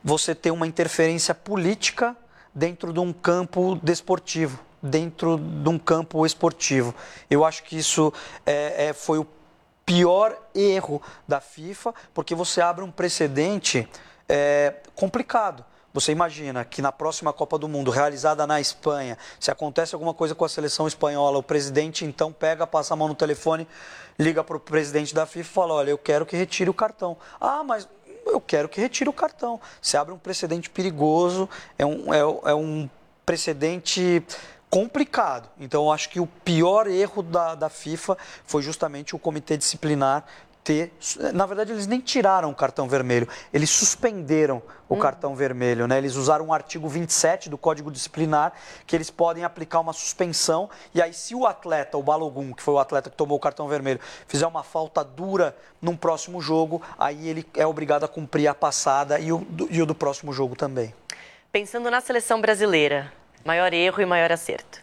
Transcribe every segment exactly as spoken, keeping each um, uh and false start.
você ter uma interferência política dentro de um campo desportivo, dentro de um campo esportivo. Eu acho que isso é, é, foi o pior erro da FIFA, porque você abre um precedente é, complicado. Você imagina que na próxima Copa do Mundo, realizada na Espanha, se acontece alguma coisa com a seleção espanhola, o presidente então pega, passa a mão no telefone, liga para o presidente da FIFA e fala, olha, eu quero que retire o cartão. Ah, mas eu quero que retire o cartão. Você abre um precedente perigoso, é um, é, é um precedente complicado. Então, eu acho que o pior erro da, da FIFA foi justamente o comitê disciplinar ter... Na verdade, eles nem tiraram o cartão vermelho, eles suspenderam o hum. cartão vermelho, né? Eles usaram o artigo vinte e sete do Código Disciplinar, que eles podem aplicar uma suspensão, e aí se o atleta, o Balogun, que foi o atleta que tomou o cartão vermelho, fizer uma falta dura num próximo jogo, aí ele é obrigado a cumprir a passada e o do, e o do próximo jogo também. Pensando na seleção brasileira, maior erro e maior acerto.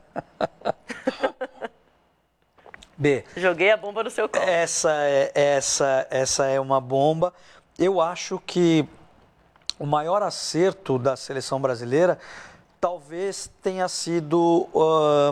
B. Joguei a bomba no seu colo. Essa é, essa, essa é uma bomba. Eu acho que o maior acerto da seleção brasileira talvez tenha sido uh,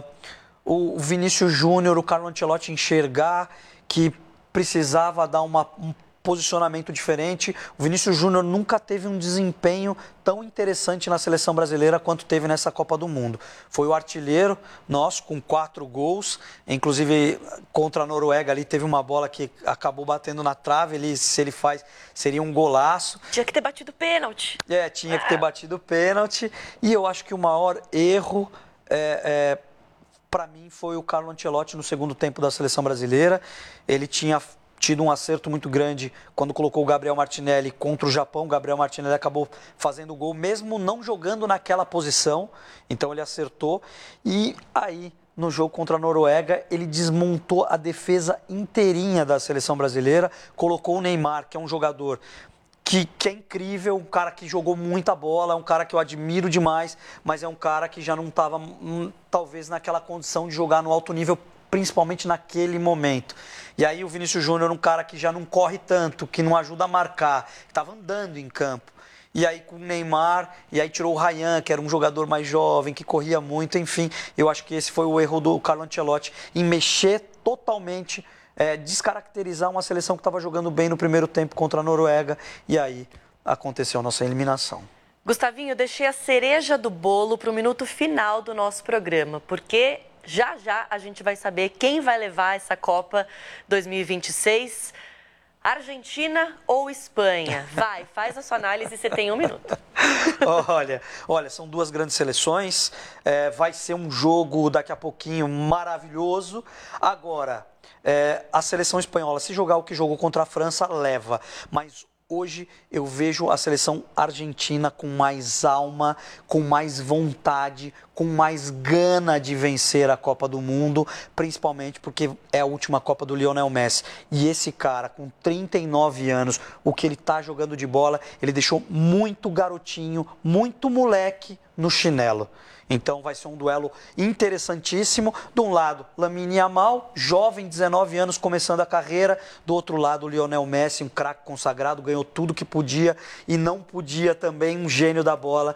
o Vinícius Júnior, o Carlo Ancelotti enxergar que precisava dar uma, um posicionamento diferente. O Vinícius Júnior nunca teve um desempenho tão interessante na seleção brasileira quanto teve nessa Copa do Mundo. Foi o artilheiro nosso, com quatro gols, inclusive contra a Noruega ali teve uma bola que acabou batendo na trave, ele, se ele faz, seria um golaço. Tinha que ter batido pênalti. É, tinha que ter batido pênalti, e eu acho que o maior erro é, é, para mim foi o Carlo Ancelotti no segundo tempo da seleção brasileira. Ele tinha tido um acerto muito grande quando colocou o Gabriel Martinelli contra o Japão. O Gabriel Martinelli acabou fazendo o gol, mesmo não jogando naquela posição, então ele acertou. E aí, no jogo contra a Noruega, ele desmontou a defesa inteirinha da seleção brasileira, colocou o Neymar, que é um jogador que, que é incrível, um cara que jogou muita bola, um cara que eu admiro demais, mas é um cara que já não estava, hum, talvez, naquela condição de jogar no alto nível, principalmente naquele momento. E aí o Vinícius Júnior, um cara que já não corre tanto, que não ajuda a marcar, estava andando em campo. E aí com o Neymar, e aí tirou o Ryan, que era um jogador mais jovem, que corria muito, enfim. Eu acho que esse foi o erro do Carlo Ancelotti, em mexer totalmente, é, descaracterizar uma seleção que estava jogando bem no primeiro tempo contra a Noruega, e aí aconteceu a nossa eliminação. Gustavinho, eu deixei a cereja do bolo para o minuto final do nosso programa, porque já já a gente vai saber quem vai levar essa Copa dois mil e vinte e seis. Argentina ou Espanha? Vai, faz a sua análise, você tem um minuto. Olha, olha, são duas grandes seleções, é, vai ser um jogo daqui a pouquinho maravilhoso. Agora, é, a seleção espanhola, se jogar o que jogou contra a França, leva, mas hoje eu vejo a seleção argentina com mais alma, com mais vontade, com mais gana de vencer a Copa do Mundo, principalmente porque é a última Copa do Lionel Messi. E esse cara, com trinta e nove anos, o que ele está jogando de bola, ele deixou muito garotinho, muito moleque no chinelo. Então vai ser um duelo interessantíssimo. De um lado, Lamine Yamal, jovem, dezenove anos, começando a carreira. Do outro lado, o Lionel Messi, um craque consagrado, ganhou tudo que podia e não podia também, um gênio da bola.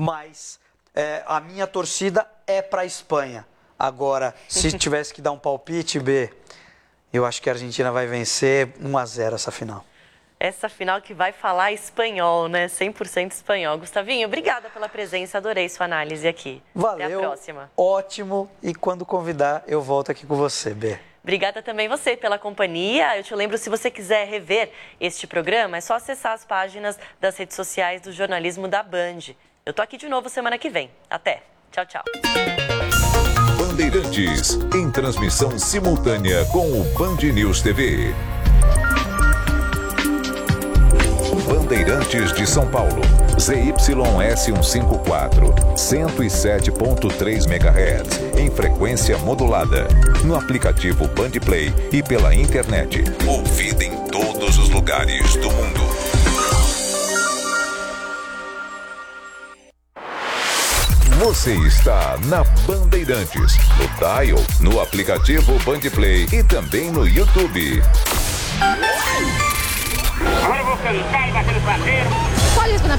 Mas é, a minha torcida é para a Espanha. Agora, se tivesse que dar um palpite, B, eu acho que a Argentina vai vencer um a zero essa final. Essa final que vai falar espanhol, né? cem por cento espanhol. Gustavinho, obrigada pela presença, adorei sua análise aqui. Valeu. Até a próxima. Ótimo. E quando convidar, eu volto aqui com você, B. Obrigada também você pela companhia. Eu te lembro, se você quiser rever este programa, é só acessar as páginas das redes sociais do jornalismo da Band. Eu tô aqui de novo semana que vem. Até. Tchau, tchau. Bandeirantes, em transmissão simultânea com o Band News T V. Bandeirantes de São Paulo, Z Y S cento e cinquenta e quatro, cento e sete ponto três megahertz, em frequência modulada, no aplicativo Band Play e pela internet, ouvida em todos os lugares do mundo. Você está na Bandeirantes, no Dial, no aplicativo Band Play e também no YouTube. Agora eu vou cantar e bater no parceiro.